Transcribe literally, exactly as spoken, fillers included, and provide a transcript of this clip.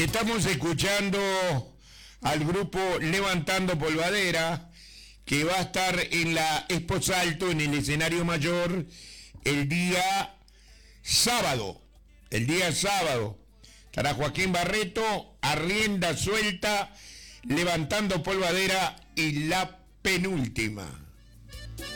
Estamos escuchando al grupo Levantando Polvadera, que va a estar en la Expo Salto, en el escenario mayor, el día sábado. El día sábado. Estará Joaquín Barreto, a rienda suelta, Levantando Polvadera y La Penúltima.